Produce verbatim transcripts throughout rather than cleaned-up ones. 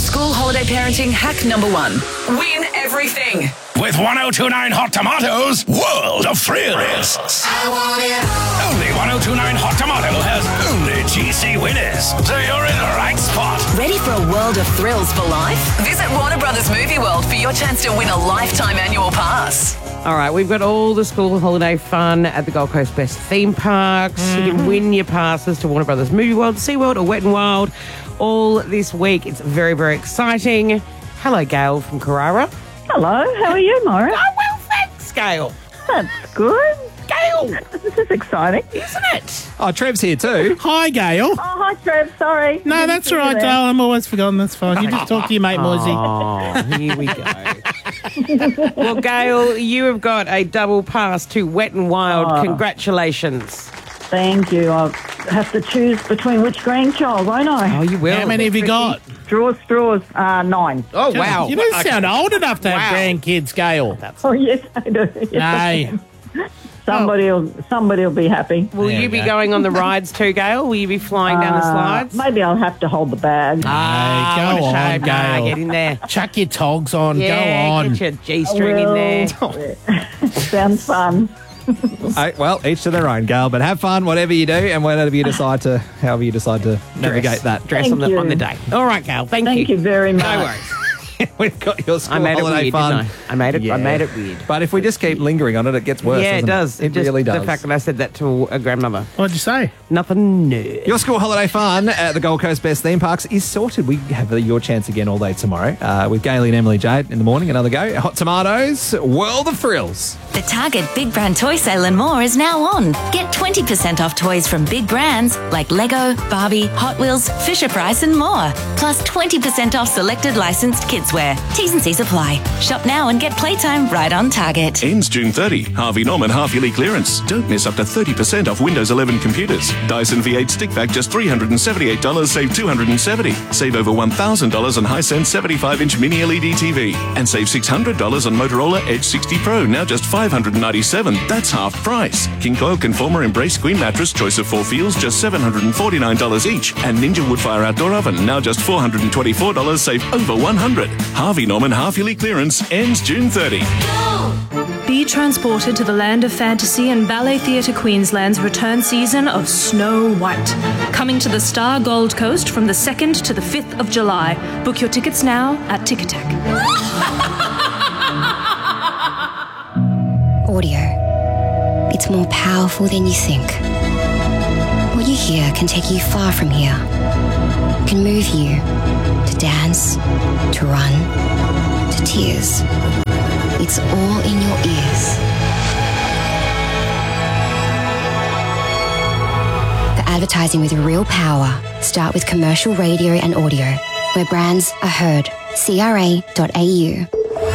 School holiday parenting hack number one. Win everything. With one oh two point nine Hot Tomatoes, World of Thrills. I want it all. Only one oh two point nine Hot Tomato has only G C winners, so you're in the right spot. Ready for a world of thrills for life? Visit Warner Brothers Movie World for your chance to win a lifetime annual pass. All right, we've got all the school holiday fun at the Gold Coast Best theme parks. Mm-hmm. You can win your passes to Warner Brothers Movie World, SeaWorld or Wet n Wild all this week. It's very, very exciting. Hello, Gail from Carrara. Hello, how are you, Maura? Oh, well, thanks, Gail. That's good. Gail. This is exciting. Isn't it? Oh, Trev's here too. Hi, Gail. Oh, hi, Trev. Sorry. No, that's all right, Gail. I'm always forgotten. That's fine. You just talk to your mate, Moisey. Oh, here we go. Well, Gail, you have got a double pass to Wet n Wild. Oh. Congratulations. Thank you. I'll have to choose between which grandchild, won't I? Oh, you will. How many have you got? Straws, straws. Uh, nine. Oh, wow. You don't sound old enough to have Wow. grandkids, Gail. Oh, yes, I do. Yes, I No. can. Somebody will, somebody will be happy. Will There you you be go. going on the rides too, Gail? Will you be flying down the Uh, slides? maybe I'll have to hold the bag. Ah, Hey, go what a on, shame. Nah, Gail. get in there. Chuck your togs on. Yeah, Go on. get your G-string in there. Sounds fun. Uh, well, each to their own, Gail. But have fun, whatever you do, and whatever you decide to, however you decide to navigate that. Dress Thank on the, you. on the day. All right, Gail. Thank, Thank you very much. No worries. We've got your school I made it holiday weird, fun. didn't I? I made it. I Yeah. made it weird. But if we just keep lingering on it, it gets worse. Yeah, it doesn't does. It, Just really does. The fact that I said that to a grandmother. What'd you say? Nothing new. Your school holiday fun at the Gold Coast Best Theme Parks is sorted. We have your chance again all day tomorrow uh, with Gailey and Emily Jade in the morning. Another go. Hot Tomatoes, World of Thrills. The Target Big Brand Toy Sale and more is now on. Get twenty percent off toys from big brands like Lego, Barbie, Hot Wheels, Fisher-Price and more. Plus twenty percent off selected licensed kidswear. T's and C's apply. Shop now and get playtime right on Target. Ends June thirtieth. Harvey Norman half-yearly clearance. Don't miss up to thirty percent off Windows eleven computers. Dyson V eight stick vac just three hundred seventy-eight dollars, save two hundred seventy dollars. Save over one thousand dollars on Hisense seventy-five inch mini L E D T V. And save six hundred dollars on Motorola Edge sixty Pro, now just five hundred ninety-seven dollars. That's half price. King Coil Conformer Embrace Queen Mattress, choice of four feels, just seven hundred forty-nine dollars each. And Ninja Woodfire Outdoor Oven, now just four hundred twenty-four dollars, save over one hundred dollars. Harvey Norman half-yearly clearance ends June thirtieth. Be transported to the land of fantasy and Ballet Theatre Queensland's return season of Snow White. Coming to the Star Gold Coast from the second to the fifth of July. Book your tickets now at Ticketek. Audio. It's more powerful than you think. What you hear can take you far from here. Can move you to dance, to run, to tears. It's all in your ears. For advertising with real power, start with commercial radio and audio, where brands are heard. C R A dot A U.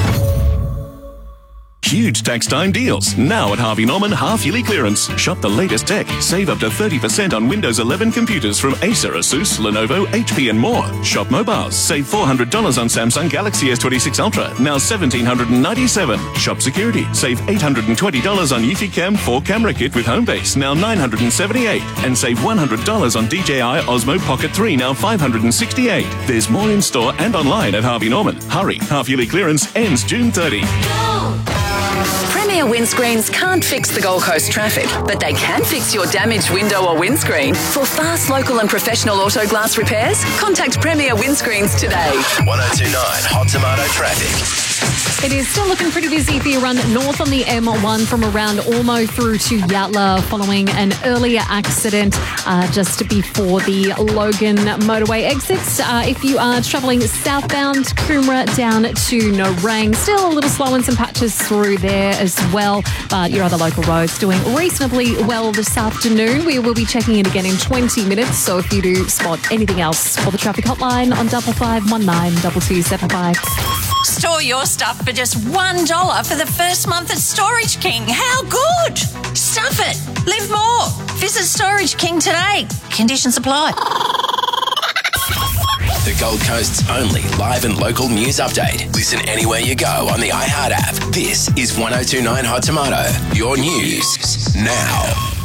Huge tax time deals. Now at Harvey Norman half-yearly clearance. Shop the latest tech. Save up to thirty percent on Windows eleven computers from Acer, Asus, Lenovo, H P and more. Shop mobiles. Save four hundred dollars on Samsung Galaxy S twenty-six Ultra, now one thousand seven hundred ninety-seven dollars. Shop security. Save eight hundred twenty dollars on Eufy Cam four camera kit with Homebase, now nine hundred seventy-eight dollars. And save one hundred dollars on D J I Osmo Pocket three, now five hundred sixty-eight dollars. There's more in store and online at Harvey Norman. Hurry. Half-yearly clearance ends June thirtieth. Premier windscreens can't fix the Gold Coast traffic, but they can fix your damaged window or windscreen. For fast, local and professional auto glass repairs, contact Premier Windscreens today. one oh two point nine Hot Tomato Traffic. It is still looking pretty busy if you run north on the M one from around Ormo through to Yatala following an earlier accident uh, just before the Logan motorway exits. Uh, if you are travelling southbound, Coomera down to Nerang, still a little slow in some patches through there as well, but your other local roads doing reasonably well this afternoon. We will be checking in again in twenty minutes, so if you do spot anything else, call the traffic hotline on double five one nine two two seven five. Store your stuff for just one dollar for the first month at Storage King. How good? Stuff it. Live more. Visit Storage King today. Conditions apply. The Gold Coast's only live and local news update. Listen anywhere you go on the iHeart app. This is one oh two point nine Hot Tomato. Your news now.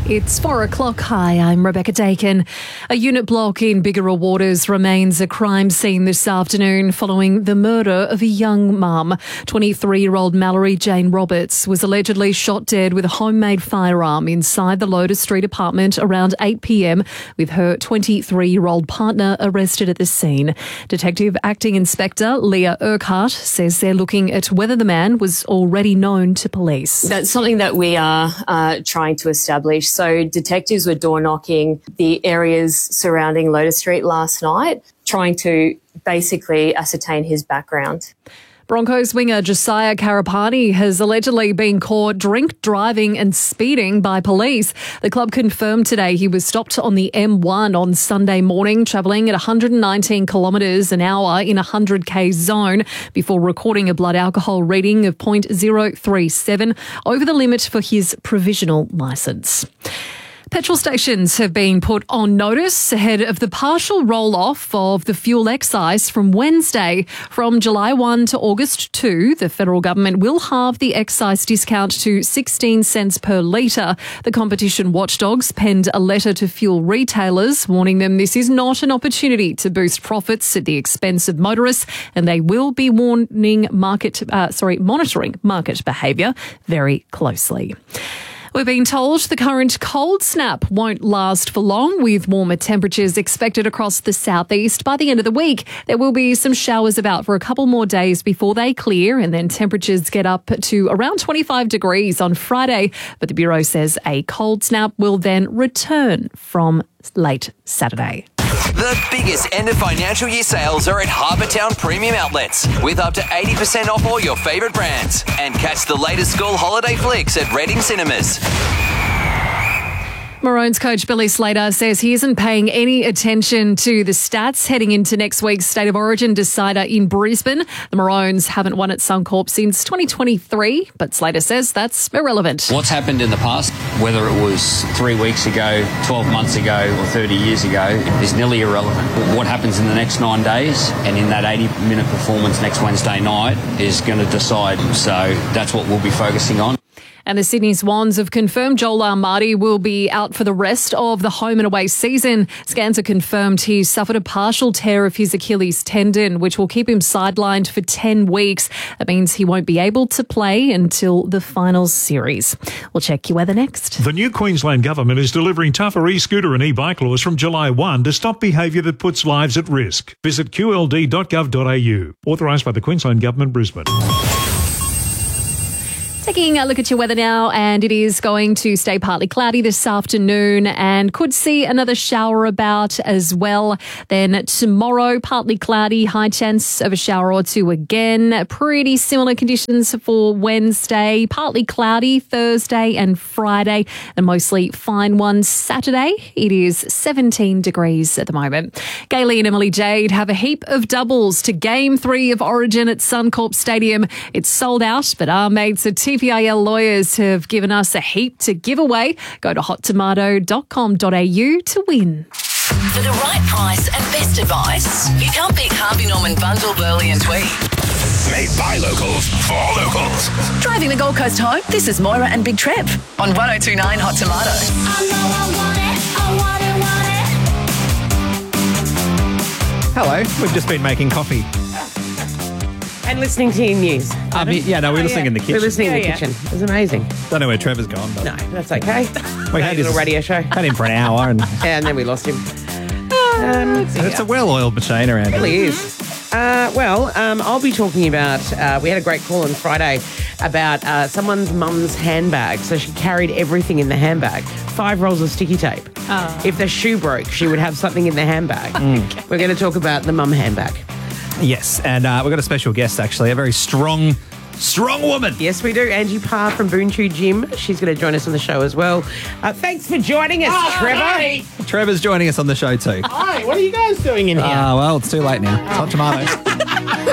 It's four o'clock. Hi, I'm Rebecca Dakin. A unit block in Bigara Waters remains a crime scene this afternoon following the murder of a young mum. twenty-three-year-old Mallory Jane Roberts was allegedly shot dead with a homemade firearm inside the Lotus Street apartment around eight p.m, with her twenty-three-year-old partner arrested at the scene. Detective Acting Inspector Leah Urquhart says they're looking at whether the man was already known to police. That's something that we are uh, trying to establish. So detectives were door knocking the areas surrounding Lotus Street last night, trying to basically ascertain his background. Broncos winger Josiah Karapani has allegedly been caught drink driving and speeding by police. The club confirmed today he was stopped on the M one on Sunday morning, travelling at one hundred nineteen kilometres an hour in a one hundred k zone before recording a blood alcohol reading of zero point zero three seven over the limit for his provisional licence. Petrol stations have been put on notice ahead of the partial roll-off of the fuel excise from Wednesday. From July first to August second, the federal government will halve the excise discount to sixteen cents per litre. The competition watchdogs penned a letter to fuel retailers warning them this is not an opportunity to boost profits at the expense of motorists, and they will be warning market, uh, sorry, monitoring market behaviour very closely. We're being told the current cold snap won't last for long, with warmer temperatures expected across the southeast by the end of the week. There will be some showers about for a couple more days before they clear, and then temperatures get up to around twenty-five degrees on Friday. But the Bureau says a cold snap will then return from late Saturday. The biggest end of financial year sales are at Harbour Town Premium Outlets, with up to eighty percent off all your favourite brands. And catch the latest school holiday flicks at Reading Cinemas. Maroons coach Billy Slater says he isn't paying any attention to the stats heading into next week's State of Origin decider in Brisbane. The Maroons haven't won at Suncorp since twenty twenty-three, but Slater says that's irrelevant. What's happened in the past, whether it was three weeks ago, twelve months ago or thirty years ago, is nearly irrelevant. What happens in the next nine days and in that eighty-minute performance next Wednesday night is going to decide. So that's what we'll be focusing on. And the Sydney Swans have confirmed Joel Armadi will be out for the rest of the home and away season. Scans have confirmed he suffered a partial tear of his Achilles tendon, which will keep him sidelined for ten weeks. That means he won't be able to play until the finals series. We'll check your weather next. The new Queensland Government is delivering tougher e-scooter and e-bike laws from July first to stop behaviour that puts lives at risk. Visit q l d dot gov dot a u. Authorised by the Queensland Government, Brisbane. Taking a look at your weather now, and it is going to stay partly cloudy this afternoon and could see another shower about as well. Then tomorrow, partly cloudy, high chance of a shower or two again. Pretty similar conditions for Wednesday, partly cloudy Thursday and Friday, and mostly fine ones Saturday. It is seventeen degrees at the moment. Gayley and Emily Jade have a heap of doubles to Game three of Origin at Suncorp Stadium. It's sold out, but our mates at T P I L Lawyers have given us a heap to give away. Go to hot tomato dot com dot a u to win. For the right price and best advice, you can't beat Harvey Norman Bundle, Burley and Tweed. Made by locals, for locals. Driving the Gold Coast home, this is Moira and Big Trev on one oh two point nine Hot Tomato. I know I want it, I want it, want it. Hello, we've just been making coffee. And listening to your news. Um, yeah, no, we're Oh, listening yeah. in the kitchen. We're listening in the Yeah, kitchen. yeah. It was amazing. Don't know where Trevor's gone, but No, that's okay. we had a little his radio show. Had him for an hour, and, Yeah, and then we lost him. Um, and it's a well-oiled machine around It here. really is. Uh, well, um, I'll be talking about, uh, we had a great call on Friday about uh, someone's mum's handbag. So she carried everything in the handbag. Five rolls of sticky tape. Oh. If the shoe broke, she would have something in the handbag. Mm. We're going to talk about the mum handbag. Yes, and uh, we've got a special guest, actually, a very strong, strong woman. Yes, we do. Angie Parr from Boonchu Gym. She's going to join us on the show as well. Uh, thanks for joining us, Oh, Trevor. hey. Trevor's joining us on the show too. Hi, what are you guys doing in here? Ah, well, it's too late now. It's Hot Tomatoes.